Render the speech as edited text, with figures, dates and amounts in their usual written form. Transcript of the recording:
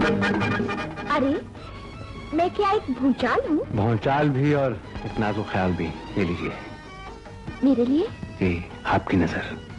अरे मैं क्या एक भूचाल हूँ? भूचाल भी और एक नाजुक ख्याल भी। ले लीजिए। मेरे लिए? जी, आपकी नजर।